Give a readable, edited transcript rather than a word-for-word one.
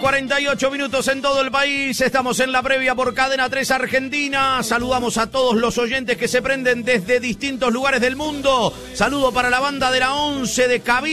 48 minutos en todo el país. Estamos en la previa por Cadena 3 Argentina. Saludamos a todos los oyentes que se prenden desde distintos lugares del mundo. Saludo para la banda de la 11 de Cabildo.